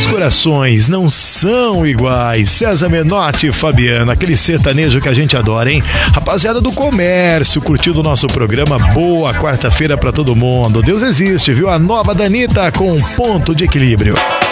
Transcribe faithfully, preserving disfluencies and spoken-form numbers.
Os corações não são iguais. César Menotti e Fabiana, aquele sertanejo que a gente adora, hein? Rapaziada do comércio, curtindo o nosso programa. Boa quarta-feira pra todo mundo. Deus existe, viu? A nova Danita com Ponto de Equilíbrio.